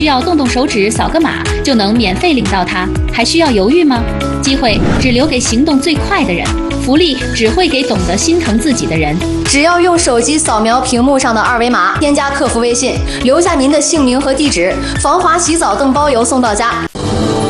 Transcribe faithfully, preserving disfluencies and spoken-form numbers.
需要动动手指扫个码就能免费领到它，还需要犹豫吗？机会只留给行动最快的人，福利只会给懂得心疼自己的人。 只要用手机扫描屏幕上的二维码，添加客服微信，留下您的姓名和地址，防滑洗澡更包邮送到家。